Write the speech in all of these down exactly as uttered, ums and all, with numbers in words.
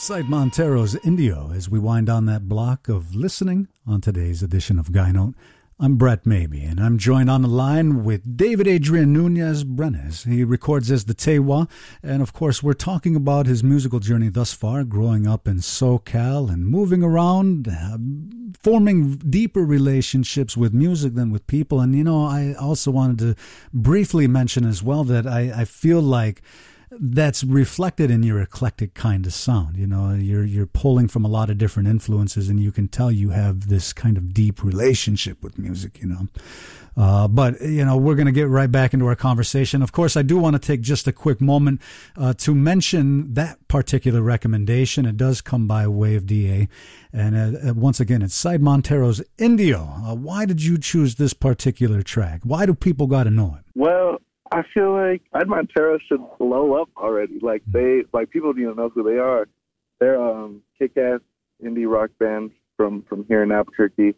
Sight Montero's Indio as we wind down that block of listening on today's edition of Guy Note. I'm Brett Maybe, and I'm joined on the line with David Adrian Nunez Brenes. He records as the Tewa, and of course we're talking about his musical journey thus far, growing up in SoCal and moving around, uh, forming deeper relationships with music than with people. And, you know, I also wanted to briefly mention as well that I, I feel like that's reflected in your eclectic kind of sound. You know, you're you're pulling from a lot of different influences, and you can tell you have this kind of deep relationship with music, you know. Uh, but, you know, we're going to get right back into our conversation. Of course, I do want to take just a quick moment uh, to mention that particular recommendation. It does come by way of D A. And uh, once again, it's Sight Montero's Indio. Uh, why did you choose this particular track? Why do people got to know it? Well, I feel like Sight Montero should blow up already. Like they, like people need to know who they are. They're um kick-ass indie rock band from from here in Albuquerque.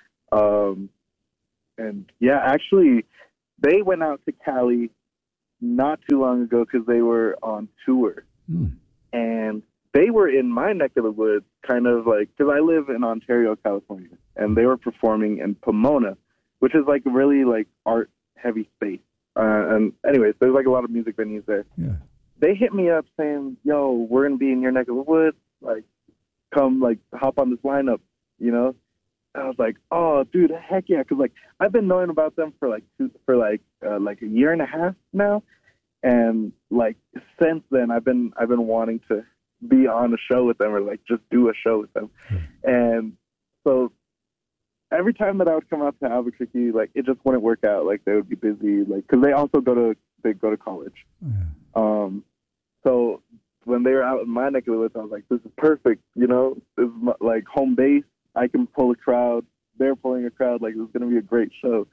Um, and yeah, actually, they went out to Cali not too long ago because they were on tour, mm. and they were in my neck of the woods, kind of like because I live in Ontario, California, and they were performing in Pomona, which is like really like art heavy space. Uh, and anyways, there's like a lot of music venues there. Yeah. They hit me up saying, yo, we're going to be in your neck of the woods. Like, come, like, hop on this lineup, you know? And I was like, oh, dude, heck yeah. Because, like, I've been knowing about them for, like, two, for like, uh, like a year and a half now. And, like, since then, I've been, I've been wanting to be on a show with them or, like, just do a show with them. Mm. And so every time that I would come out to Albuquerque, like, it just wouldn't work out. Like, they would be busy, like, because they also go to, they go to college. Yeah. Um, so when they were out in my neck of the woods, I was like, this is perfect, you know? This is my, like, home base. I can pull a crowd. They're pulling a crowd. Like, it's going to be a great show.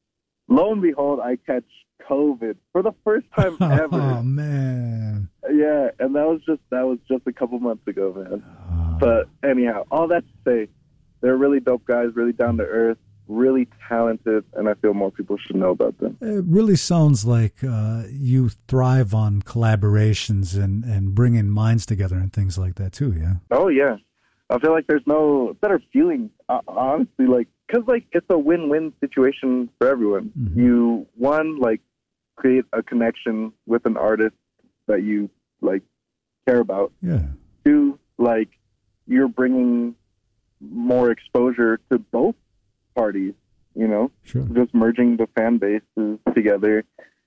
Lo and behold, I catch COVID for the first time ever. Oh, man. Yeah, and that was just, that was just a couple months ago, man. Oh. But anyhow, all that to say, they're really dope guys, really down to earth, really talented, and I feel more people should know about them. It really sounds like uh, you thrive on collaborations and, and bringing minds together and things like that too, yeah? Oh, yeah. I feel like there's no better feeling, uh, honestly, like, because, like, it's a win-win situation for everyone. Mm-hmm. You, one, like, create a connection with an artist that you, like, care about. Yeah. Two, like, you're bringing more exposure to both parties, you know, sure. Just merging the fan bases together.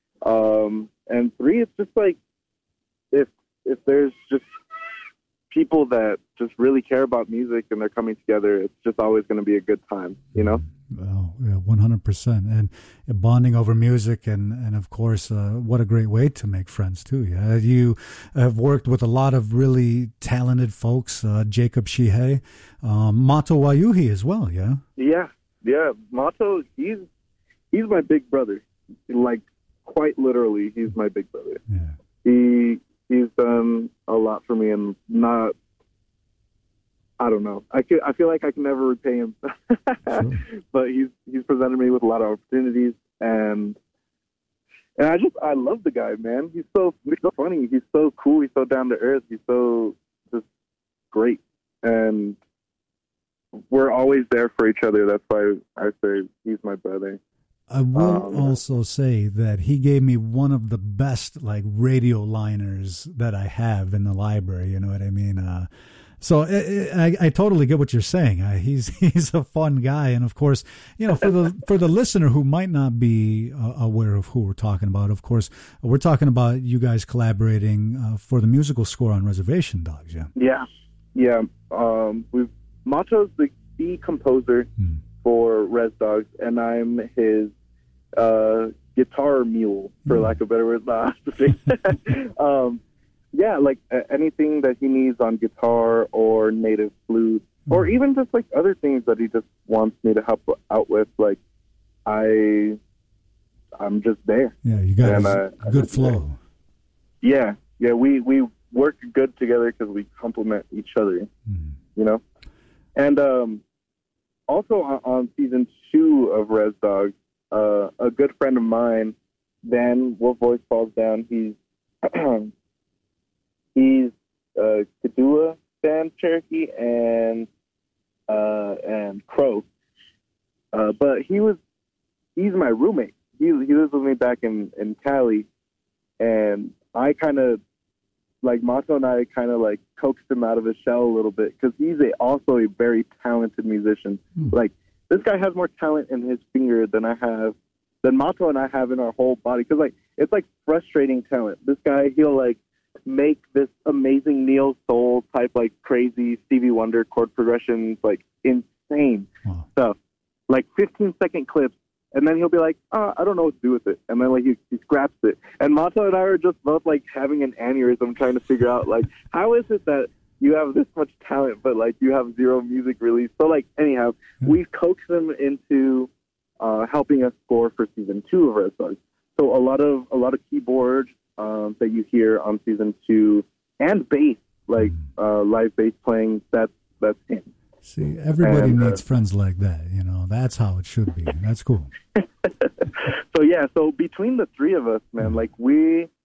Um, and three, it's just like, if if there's just people that just really care about music and they're coming together, it's just always going to be a good time, you know? Well, yeah, one hundred percent. And bonding over music and, and of course, uh, what a great way to make friends, too. Yeah, you have worked with a lot of really talented folks, uh, Jacob Shihei, um, Mato Wayuhi as well, yeah? Yeah, yeah. Mato, he's, he's my big brother. Like, quite literally, he's my big brother. Yeah. He He's done a lot for me and not... I don't know. I could, I feel like I can never repay him, Sure. But he's he's presented me with a lot of opportunities, and and I just I love the guy, man. He's so he's so funny. He's so cool. He's so down to earth. He's so just great, and we're always there for each other. That's why I say he's my brother. I will um, also say that he gave me one of the best like radio liners that I have in the library. You know what I mean? Uh, So I, I totally get what you're saying. Uh, he's he's a fun guy, and of course, you know, for the for the listener who might not be uh, aware of who we're talking about, of course, we're talking about you guys collaborating uh, for the musical score on Reservation Dogs. Yeah, yeah, yeah. Um, we've Mato's the key composer hmm. for Res Dogs, and I'm his uh, guitar mule, for hmm. lack of a better word. um, Yeah, like uh, anything that he needs on guitar or native flute, mm. or even just like other things that he just wants me to help out with. Like, I, I'm just there. Yeah, you got and, a uh, good flow. Yeah, yeah, we, we work good together because we complement each other, mm. you know? And um, also on, on season two of Res Dogs, uh, a good friend of mine, Dan Wolf Voice Falls Down, he's... He's uh, Kadua band Cherokee and uh, and Crow. Uh, but he was he's my roommate. He he lives with me back in, in Cali, and I kind of like Mato and I kind of like coaxed him out of his shell a little bit because he's a, also a very talented musician. Mm. Like this guy has more talent in his finger than I have, than Mato and I have in our whole body. Because like it's like frustrating talent. This guy, he'll like make this amazing neo soul type like crazy Stevie Wonder chord progressions, like insane wow. stuff, like fifteen second clips. And then he'll be like, oh, I don't know what to do with it. And then like he, he scraps it. And Mato and I are just both like having an aneurysm trying to figure out like, how is it that you have this much talent, but like you have zero music release? So like, anyhow, mm-hmm. we've coaxed them into uh, helping us score for season two of Red Stars. So a lot of, a lot of keyboard um, that you hear on season two and bass, like uh, live bass playing, that's, that's him. See, everybody and, needs uh, friends like that, you know. That's how it should be. That's cool. So, yeah, so between the three of us, man, like, we